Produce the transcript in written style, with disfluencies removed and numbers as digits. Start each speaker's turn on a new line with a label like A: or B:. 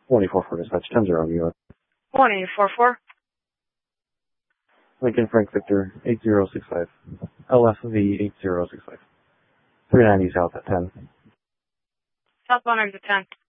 A: 24-4 dispatch, 10-0 US.
B: 1-844.
A: Lincoln Frank Victor, 8065. LFV 8065. 390 south at 10.
B: Southbound exit 10.